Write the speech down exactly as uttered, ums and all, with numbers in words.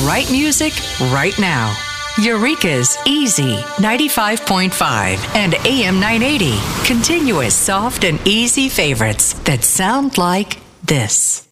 right music right now. Eureka's Easy ninety-five point five and A M nine eighty. Continuous soft and easy favorites that sound like this.